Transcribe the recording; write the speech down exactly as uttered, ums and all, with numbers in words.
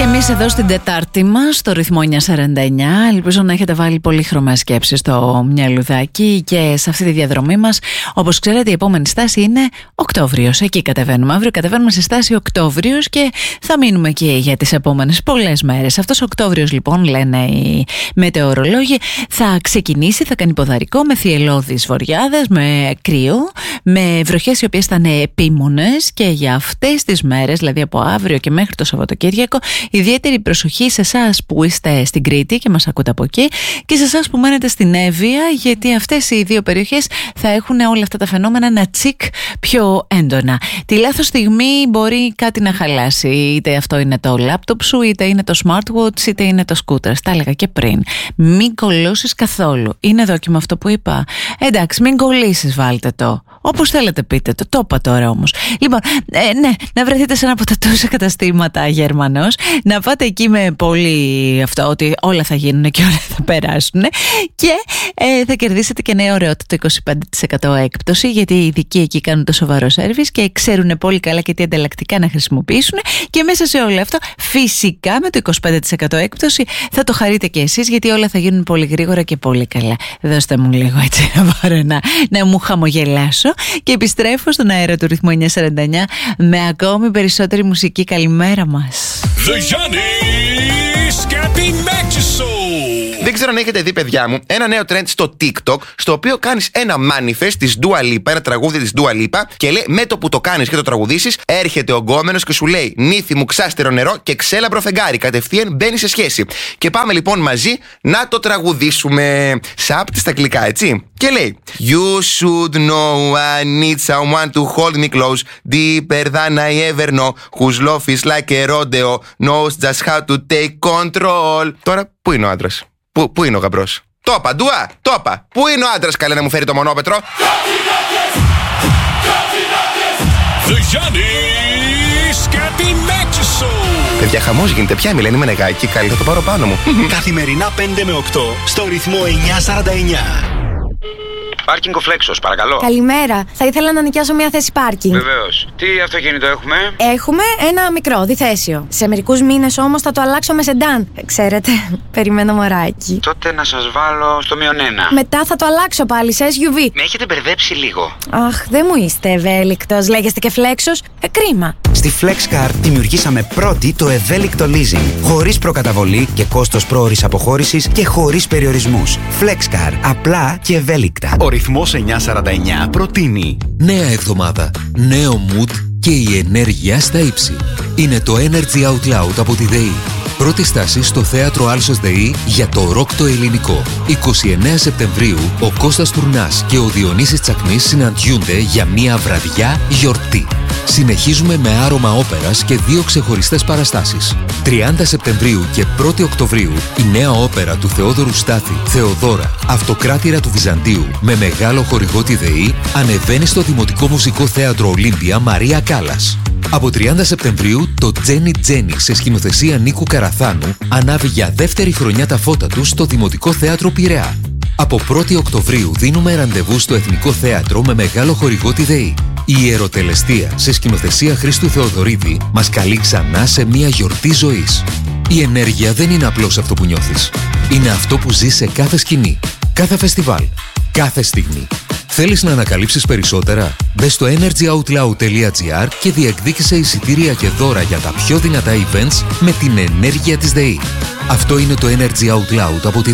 Εμείς εδώ στην Τετάρτη μας, στο ρυθμό εννιά σαράντα εννιά, ελπίζω να έχετε βάλει πολύχρωμες σκέψεις στο μυαλουδάκι και σε αυτή τη διαδρομή μας. Όπως ξέρετε, η επόμενη στάση είναι Οκτώβριος. Εκεί κατεβαίνουμε. Αύριο κατεβαίνουμε στη στάση Οκτώβριος και θα μείνουμε εκεί για τις επόμενες πολλές μέρες. Αυτός ο Οκτώβριος, λοιπόν, λένε οι μετεωρολόγοι, θα ξεκινήσει, θα κάνει ποδαρικό με θυελλώδεις βοριάδες, με κρύο, με βροχές οι οποίες θα είναι επίμονες και για αυτές τις μέρες, δηλαδή από αύριο και μέχρι το Σαββατοκύριακο, ιδιαίτερη προσοχή σε εσάς που είστε στην Κρήτη και μας ακούτε από εκεί και σε εσάς που μένετε στην Εύβοια, γιατί αυτές οι δύο περιοχές θα έχουν όλα αυτά τα φαινόμενα ένα τσικ πιο έντονα. Τη λάθος στιγμή μπορεί κάτι να χαλάσει, είτε αυτό είναι το λάπτοπ σου, είτε είναι το smartwatch, είτε είναι το scooter. Τα έλεγα και πριν. Μην κολλώσεις καθόλου. Είναι δόκιμο αυτό που είπα? Εντάξει, μην κολλήσεις, βάλτε το. Όπως θέλετε πείτε το. Το είπα τώρα όμως. Λοιπόν, ε, ναι, να βρεθείτε σε ένα από τα τόσα καταστήματα Γερμανός, να πάτε εκεί με πολύ αυτό ότι όλα θα γίνουν και όλα θα περάσουν και ε, θα κερδίσετε και νέο ωραιότατο είκοσι πέντε τοις εκατό έκπτωση, γιατί οι ειδικοί εκεί κάνουν το σοβαρό σέρβις και ξέρουν πολύ καλά και τι ανταλλακτικά να χρησιμοποιήσουν, και μέσα σε όλο αυτό φυσικά με το είκοσι πέντε τοις εκατό έκπτωση θα το χαρείτε και εσείς, γιατί όλα θα γίνουν πολύ γρήγορα και πολύ καλά. Δώστε μου λίγο έτσι να πάρω να, να μου χαμογελάσω και επιστρέφω στον αέρα του ρυθμού εννιά σαράντα εννιά με ακόμη περισσότερη μουσική. Καλημέρα μας. Δεν ξέρω αν έχετε δει, παιδιά μου, ένα νέο trend στο TikTok, στο οποίο κάνεις ένα manifest της Dua Lipa, ένα τραγούδι της Dua Lipa, και λέει με το που το κάνεις και το τραγουδήσεις, έρχεται ο γκόμενος και σου λέει νύφη μου ξάστερο νερό και ξέλαμπρο φεγγάρι. Κατευθείαν μπαίνει σε σχέση. Και πάμε λοιπόν μαζί να το τραγουδήσουμε. Σάπτη στα αγγλικά, έτσι. Και λέει You should know I need someone to hold me close, deeper than I ever know, whose love is like a rodeo, knows just how to take control. Τώρα, πού είναι ο άντρας? Πού, πού είναι ο γαμπρός? Το είπα, Ντουά, το είπα. Πού είναι ο άντρας, καλέ, να μου φέρει το μονόπετρο? Παιδιά, χαμός γίνεται πια, μιλάνε με νεγάκι, καλή, θα το πάρω πάνω μου. Καθημερινά πέντε με οκτώ στο ρυθμό εννιά σαράντα εννιά. Πάρκινγκ ο Φλέξος, παρακαλώ. Καλημέρα. Θα ήθελα να νοικιάσω μια θέση πάρκινγκ. Βεβαίως. Τι αυτοκίνητο έχουμε? Έχουμε ένα μικρό, διθέσιο. Σε μερικούς μήνες όμως θα το αλλάξω με σεντάν. Ξέρετε, περιμένω μωράκι. Τότε να σας βάλω στο μείον ένα. Μετά θα το αλλάξω πάλι σε ες γιου βι. Με έχετε μπερδέψει λίγο. Αχ, δεν μου είστε ευέλικτος. Λέγεστε και Φλέξος. Ε, κρίμα. Στη FlexCar δημιουργήσαμε πρώτη το ευέλικτο leasing. Χωρίς προκαταβολή και κόστος πρόωρης αποχώρησης και χωρίς περιορισμούς. FlexCar. Απλά και ευέλικτα. Ο ρυθμός εννιά σαράντα εννιά προτείνει νέα εβδομάδα, νέο mood και η ενέργεια στα ύψη. Είναι το Energy Out Loud από τη ΔΕΗ. Πρώτη στάση στο θέατρο Άλσος ΔΕΗ για το ροκ το ελληνικό. εικοστή ενάτη Σεπτεμβρίου ο Κώστας Τουρνάς και ο Διονύσης Τσακνής συναντιούνται για μια βραδιά γιορτή. Συνεχίζουμε με άρωμα όπερας και δύο ξεχωριστές παραστάσεις. τριάντα Σεπτεμβρίου και πρώτη Οκτωβρίου η νέα όπερα του Θεόδωρου Στάθη, Θεοδώρα, Αυτοκράτηρα του Βυζαντίου, με μεγάλο χορηγό τη ΔΕΗ, ανεβαίνει στο Δημοτικό Μουσικό Θέατρο Ολύμπια Μαρία Κάλλας. Από τριάντα Σεπτεμβρίου το Τζένι Τζένι σε σκηνοθεσία Νίκου Καραθάνου ανάβει για δεύτερη χρονιά τα φώτα του στο Δημοτικό Θέατρο Πειραιά. Από πρώτη Οκτωβρίου δίνουμε ραντεβού στο Εθνικό Θέατρο με μεγάλο χορηγό τη ΔΕΗ. Η Ιεροτελεστία σε σκηνοθεσία Χρήστου Θεοδωρίδη μας καλεί ξανά σε μια γιορτή ζωής. Η ενέργεια δεν είναι απλώς αυτό που νιώθεις. Είναι αυτό που ζεις σε κάθε σκηνή, κάθε φεστιβάλ, κάθε στιγμή. Θέλεις να ανακαλύψεις περισσότερα? Μπες στο energyoutloud τελεία τζι άρ και διεκδίκησε εισιτήρια και δώρα για τα πιο δυνατά events με την ενέργεια της ΔΕΗ. Αυτό είναι το Energy Out Loud από τη ΔΕΗ.